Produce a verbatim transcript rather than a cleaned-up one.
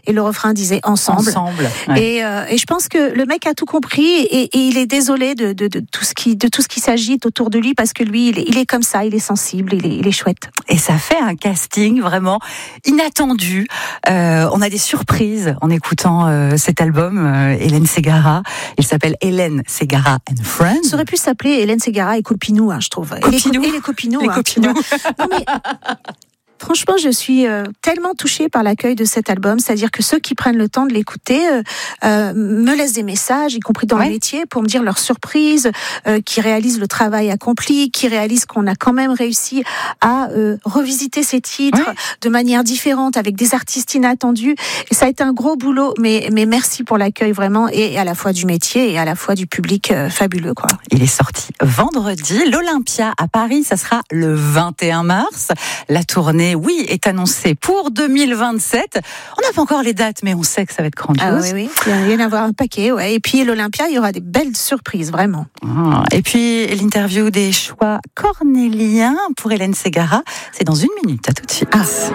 et le refrain disait ensemble. Ensemble. Ouais. Et, euh, et je pense que le mec a tout compris et, et il est désolé de, de, de tout ce qui de tout ce qui s'agite autour de lui parce que lui il est, il est comme ça, il est sensible, il est, il est chouette. Et ça fait un casting vraiment inattendu. Euh, on a des surprises en écoutant euh, cet album. Euh, Hélène Ségara, il s'appelle Hélène Ségara and Friends. Ça aurait pu s'appeler Hélène Ségara et Copinou, hein, je trouve. Copinou. Et les, et les Copinous. Les hein, Copinous. Non mais. Franchement, je suis euh, tellement touchée par l'accueil de cet album, c'est-à-dire que ceux qui prennent le temps de l'écouter euh, euh, me laissent des messages, y compris dans ouais. le métier, pour me dire leurs surprises, euh, qui réalisent le travail accompli, qui réalisent qu'on a quand même réussi à euh, revisiter ces titres ouais. de manière différente, avec des artistes inattendus. Et ça a été un gros boulot, mais, mais merci pour l'accueil vraiment, et à la fois du métier et à la fois du public euh, fabuleux, quoi. Il est sorti vendredi. L'Olympia à Paris, ça sera le vingt et un mars. La tournée, oui, est annoncée pour deux mille vingt-sept. On n'a pas encore les dates, mais on sait que ça va être grandiose. Ah oui, oui, il y en a avoir un paquet, ouais. Et puis l'Olympia, il y aura des belles surprises, vraiment. Ah, et puis l'interview des choix cornéliens pour Hélène Ségara, c'est dans une minute. À tout de suite. Ah.